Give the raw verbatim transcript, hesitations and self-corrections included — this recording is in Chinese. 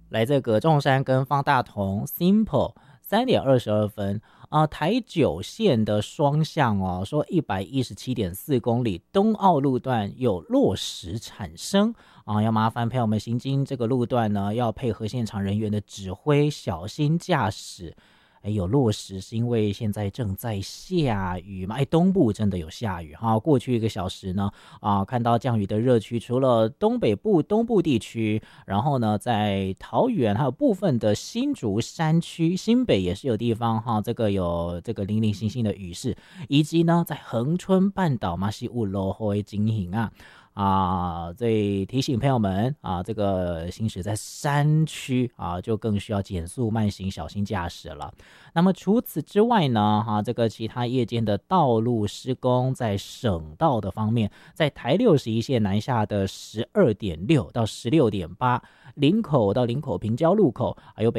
来自葛仲山跟方大同 Simple 三点二十二分啊、呃，台九线的双向哦，说一百一十七点四公里东澳路段有落石产生啊，要麻烦朋友们行经这个路段呢，要配合现场人员的指挥，小心驾驶。哎，有落石是因为现在正在下雨嘛？哎，东部真的有下雨哈。过去一个小时呢，啊，看到降雨的热区，除了东北部、东部地区，然后呢，在桃园还有部分的新竹山区、新北也是有地方哈，这个有这个零零星星的雨势，以及呢，在恒春半岛嘛是有落雨的情形啊。啊，所以提醒朋友们啊，这个行驶在山区啊，就更需要减速慢行，小心驾驶了。那么除此之外呢，哈、啊，这个其他夜间的道路施工，在省道的方面，在台六十一线南下的十二点六到十六点八，林口到林口平交路口，还有北